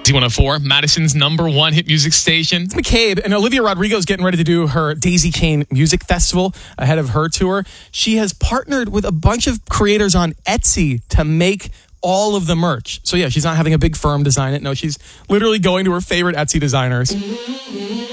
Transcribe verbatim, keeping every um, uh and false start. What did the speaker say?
Z one oh four, Madison's number one hit music station. It's McCabe, and Olivia Rodrigo is getting ready to do her Daisy Kane Music Festival ahead of her tour. She has partnered with a bunch of creators on Etsy to make all of the merch. So yeah, she's not having a big firm design it. No, she's literally going to her favorite Etsy designers.